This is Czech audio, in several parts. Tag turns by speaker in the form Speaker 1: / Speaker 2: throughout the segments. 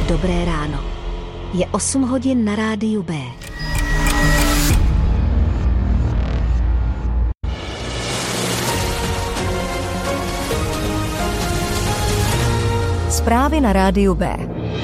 Speaker 1: Dobré ráno. Je 8 hodin na rádiu B.
Speaker 2: Zprávy na rádiu B.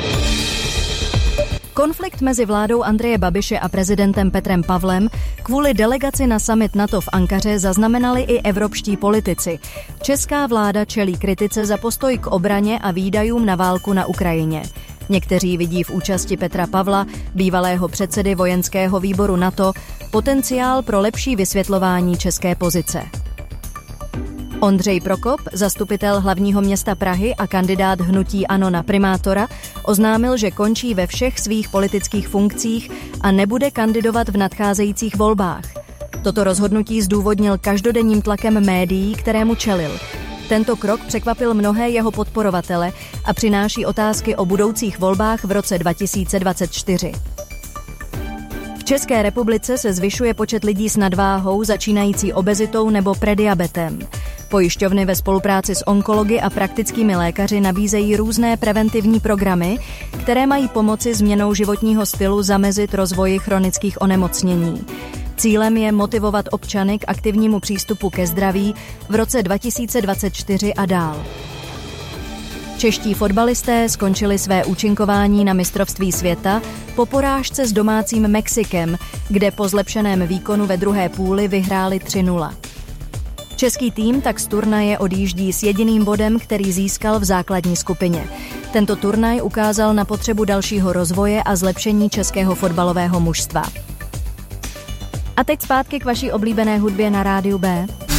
Speaker 2: Konflikt mezi vládou Andreje Babiše a prezidentem Petrem Pavlem kvůli delegaci na summit NATO v Ankaře zaznamenali i evropští politici. Česká vláda čelí kritice za postoj k obraně a výdajům na válku na Ukrajině. Někteří vidí v účasti Petra Pavla, bývalého předsedy vojenského výboru NATO, potenciál pro lepší vysvětlování české pozice. Ondřej Prokop, zastupitel hlavního města Prahy a kandidát hnutí ANO na primátora, oznámil, že končí ve všech svých politických funkcích a nebude kandidovat v nadcházejících volbách. Toto rozhodnutí zdůvodnil každodenním tlakem médií, kterému čelil. Tento krok překvapil mnohé jeho podporovatele a přináší otázky o budoucích volbách v roce 2024. V České republice se zvyšuje počet lidí s nadváhou, začínající obezitou nebo prediabetem. Pojišťovny ve spolupráci s onkology a praktickými lékaři nabízejí různé preventivní programy, které mají pomoci změnou životního stylu zamezit rozvoji chronických onemocnění. Cílem je motivovat občany k aktivnímu přístupu ke zdraví v roce 2024 a dál. Čeští fotbalisté skončili své účinkování na mistrovství světa po porážce s domácím Mexikem, kde po zlepšeném výkonu ve druhé půli vyhráli 3-0. Český tým tak z turnaje odjíždí s jediným bodem, který získal v základní skupině. Tento turnaj ukázal na potřebu dalšího rozvoje a zlepšení českého fotbalového mužstva. A teď zpátky k vaší oblíbené hudbě na rádiu B.